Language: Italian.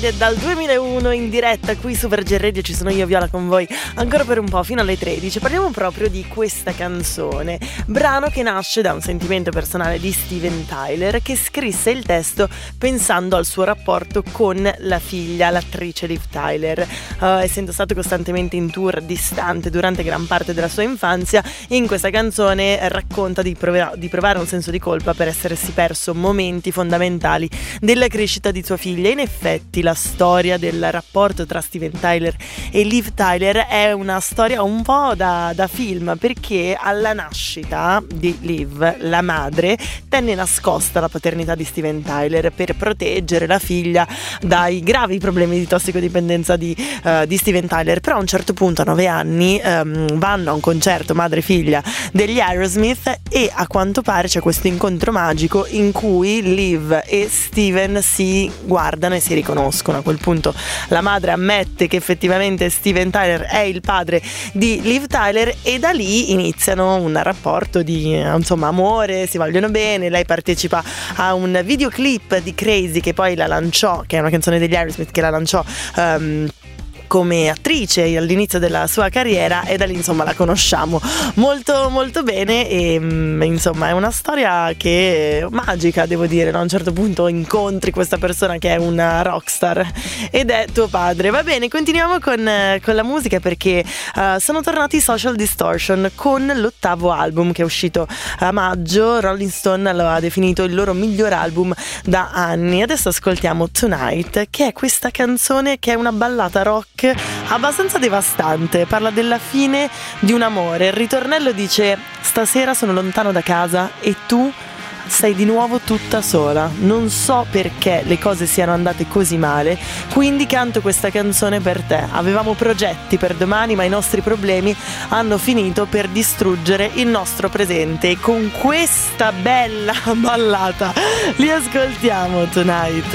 Divided dal 2001 in diretta qui su Virgin Radio. Ci sono io, Viola, con voi ancora per un po' fino alle 13. Parliamo proprio di questa canzone, brano che nasce da un sentimento personale di Steven Tyler, che scrisse il testo pensando al suo rapporto con la figlia, l'attrice Liv Tyler. Essendo stato costantemente in tour distante durante gran parte della sua infanzia, in questa canzone racconta di provare un senso di colpa per essersi perso momenti fondamentali della crescita di sua figlia. In effetti la storia del rapporto tra Steven Tyler e Liv Tyler è una storia un po' da film, perché alla nascita di Liv la madre tenne nascosta la paternità di Steven Tyler per proteggere la figlia dai gravi problemi di tossicodipendenza di Steven Tyler. Però a un certo punto, a 9 anni, vanno a un concerto madre e figlia degli Aerosmith e a quanto pare c'è questo incontro magico in cui Liv e Steven si guardano e si riconoscono. A quel punto la madre ammette che effettivamente Steven Tyler è il padre di Liv Tyler e da lì iniziano un rapporto di amore, si vogliono bene. Lei partecipa a un videoclip di Crazy che poi la lanciò, che è una canzone degli Aerosmith che la lanciò come attrice all'inizio della sua carriera, e da lì la conosciamo molto molto bene e è una storia che è magica, devo dire, no? A un certo punto incontri questa persona che è una rockstar ed è tuo padre. Va bene, continuiamo con la musica, perché sono tornati i Social Distortion con l'8º album che è uscito a maggio. Rolling Stone lo ha definito il loro miglior album da anni. Adesso ascoltiamo Tonight, che è questa canzone che è una ballata rock abbastanza devastante, parla della fine di un amore. Il ritornello dice: stasera sono lontano da casa e tu sei di nuovo tutta sola, non so perché le cose siano andate così male, quindi canto questa canzone per te. Avevamo progetti per domani, ma i nostri problemi hanno finito per distruggere il nostro presente. E con questa bella ballata li ascoltiamo Tonight.